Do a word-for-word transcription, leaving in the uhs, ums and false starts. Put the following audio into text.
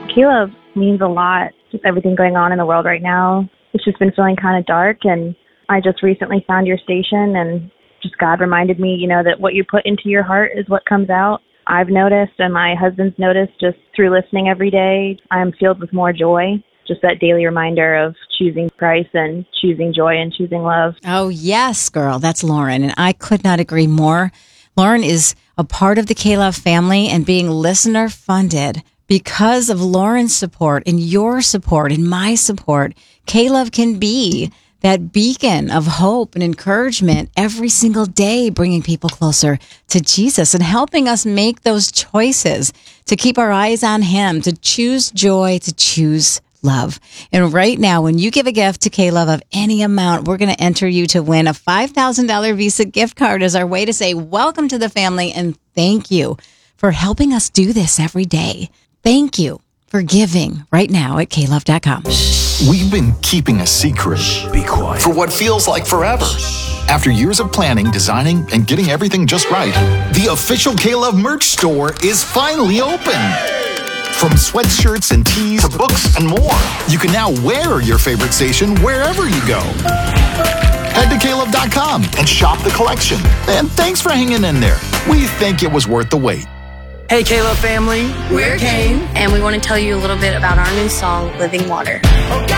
Caleb means a lot. Just everything going on in the world right now. It's just been feeling kind of dark, and I just recently found your station, and just God reminded me, you know, that what you put into your heart is what comes out. I've noticed, and my husband's noticed, just through listening every day, I'm filled with more joy. Just that daily reminder of choosing Christ and choosing joy and choosing love. Oh, yes, girl. That's Lauren, and I could not agree more. Lauren is a part of the K-Love family and being listener funded. Because of Lauren's support and your support and my support, K-Love can be that beacon of hope and encouragement every single day, bringing people closer to Jesus and helping us make those choices to keep our eyes on Him, to choose joy, to choose love. And right now, when you give a gift to K-Love of any amount, we're going to enter you to win a five thousand dollars Visa gift card as our way to say welcome to the family and thank you for helping us do this every day. Thank you for giving right now at K love dot com. We've been keeping a secret. Be quiet. For what feels like forever. After years of planning, designing, and getting everything just right, the official K-Love merch store is finally open. From sweatshirts and tees to books and more, you can now wear your favorite station wherever you go. Head to K love dot com and shop the collection. And thanks for hanging in there. We think it was worth the wait. Hey, K-Love family. We're Kane, and we want to tell you a little bit about our new song, Living Water. Okay.